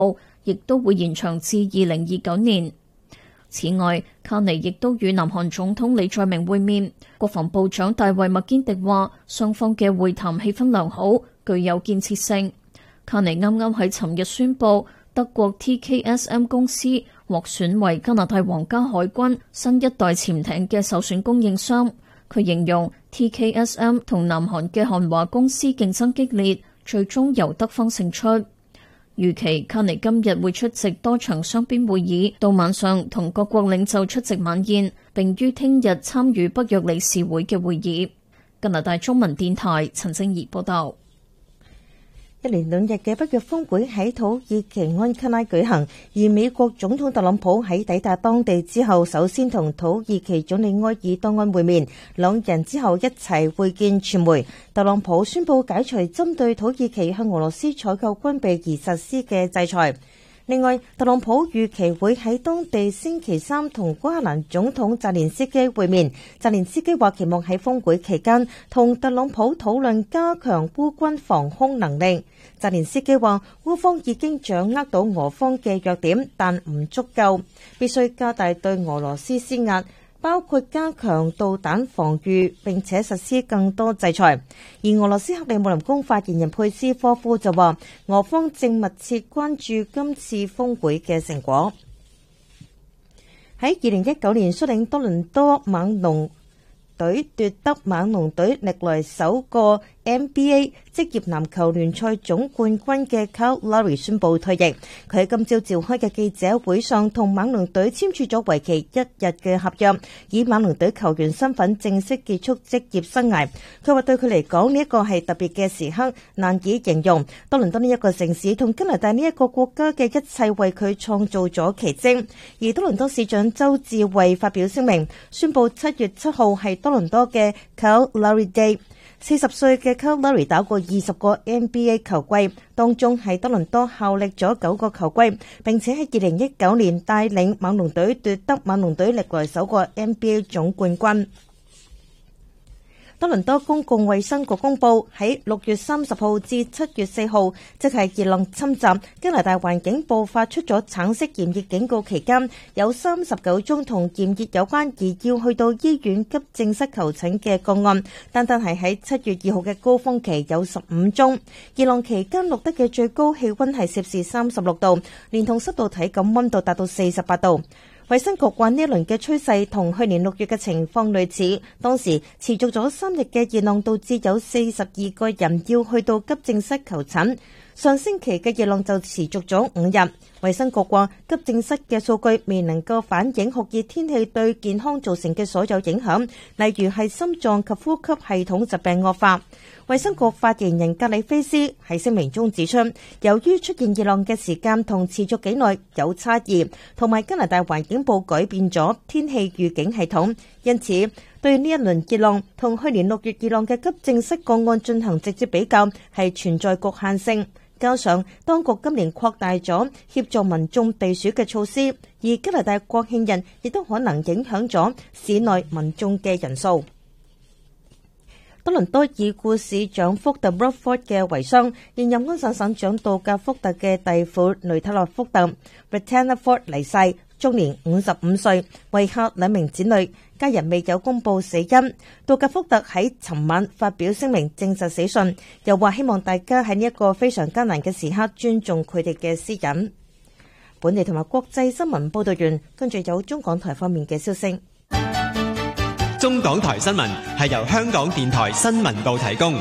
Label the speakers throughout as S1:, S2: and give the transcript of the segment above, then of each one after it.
S1: 亦都會延長至2029年。此外，卡尼亦都與南韓總統李在明會面。國防部長大衛麥堅迪話，雙方嘅會談氣氛良好，具有建設性。卡尼啱啱喺尋日宣布，德國 TKSM 公司獲選為加拿大皇家海軍新一代潛艇嘅首選供應商。佢形容 TKSM 同南韓嘅韓華公司競爭激烈，最終由德方勝出。預期卡尼今日會出席多場雙邊會議，到晚上同各國領袖出席晚宴，並於聽日參與北約理事會嘅會議。加拿大中文電台陳正儀報道。
S2: 一連2日嘅北約峰會喺土耳其安卡拉舉行，而美國總統特朗普喺抵達當地之後，首先同土耳其總理埃爾多安會面，兩人之後一齊會見傳媒。特朗普宣布解除針對土耳其向俄羅斯採購軍備而實施嘅制裁。另外，特朗普預期會喺當地星期三同烏克蘭總統澤連斯基會面。澤連斯基話期望喺峰會期間同特朗普討論加強烏軍防空能力。澤連斯基話烏方已經掌握到俄方嘅弱點，但唔足夠，必須加大對俄羅斯施壓，包括加強導彈防禦，並且實施更多制裁。而俄羅斯克里姆林宮發言人佩斯科夫就話，俄方正密切關注今次峰會嘅成果。喺2019年率領多倫多猛龍隊奪得猛龍隊歷來首個 NBA 職業籃球聯賽總冠軍嘅 Kyle Lowry 宣布退役。佢喺今朝召開嘅記者會上同猛龍隊簽署咗為期1日嘅合約，以猛龍隊球員身份正式結束職業生涯。佢話對佢嚟講呢一個係特別嘅時刻，難以形容。多倫多呢一個城市同加拿大呢一個國家嘅一切為佢創造咗奇蹟。而多倫多市長周志偉發表聲明，宣布7月7號係多倫多嘅 Kyle Lowry Day。40歲嘅 Kyle Lowry 打過20個 NBA 球季，當中喺多倫多效力咗9個球季，並且喺2019年帶領猛龍隊奪得猛龍隊歷來首個 NBA 總冠軍。多倫多公共衛生局公布，喺6月30號至7月4號，即係熱浪侵襲，加拿大環境部發出咗橙色炎熱警告期間，有39宗同炎熱有關而要去到醫院急症室求診嘅個案，單係喺7月2號嘅高峰期有15宗。熱浪期間錄得嘅最高氣溫係攝氏36度，連同濕度體感溫度達到48度。衛生局話呢一輪嘅趨勢同去年6月嘅情況類似，當時持續咗3日嘅熱浪導致有42個人要去到急症室求診。上星期嘅熱浪就持續咗5日。衛生局話急症室嘅數據未能夠反映酷熱天氣對健康造成嘅所有影響，例如係心臟及呼吸系統疾病惡化。衛生局發言人格里菲斯喺聲明中指出，由於出現熱浪嘅時間同持續幾耐有差異，同埋加拿大環境部改變咗天氣預警系統，因此對呢一輪熱浪同去年6月熱浪嘅急症室個案進行直接比較係存在局限性。加上當局今年擴大咗協助民眾避暑嘅措施，而加拿大國慶日亦都可能影響咗市內民眾嘅人數。多倫多已故市長福特 Rutherford 嘅遺孀，現任安省省長杜格福特嘅弟婦雷特洛福特 Brittany Ford 離世，終年55歲，遺下2名子女，家人未有公布死因。杜格福特喺尋晚發表聲明證實死訊，又話希望大家喺呢一個非常艱難嘅時刻尊重佢哋嘅私隱。本地同埋國際新聞報道完，跟住有中港台方面嘅消息。
S3: 中港台新聞係由香港電台新聞部提供。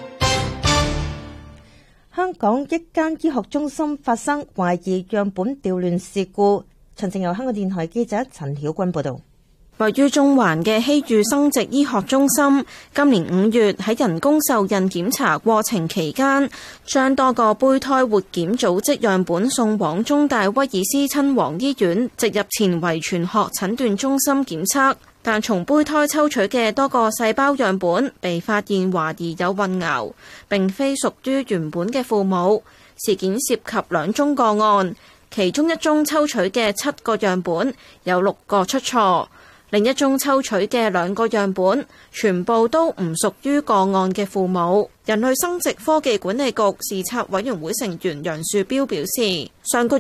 S2: 香港一間醫學中心發生懷疑樣本調亂事故，詳情由香港電台記者陳曉君報道。
S4: 位於中環嘅希裕生殖醫學中心，今年5月喺人工受孕檢查過程期間，將多個胚胎活檢組織樣本送往中大威爾斯親王醫院植入前遺傳學診斷中心檢測，但從胚胎抽取嘅多個細胞樣本被發現懷疑有混淆，並非屬於原本嘅父母。事件涉及2宗個案，其中1宗抽取嘅7個樣本有6個出錯。 另一宗抽取嘅2個樣本，全部都唔屬於個案嘅父母。人類生殖科技管理局視察委員會成員楊樹標表示，上個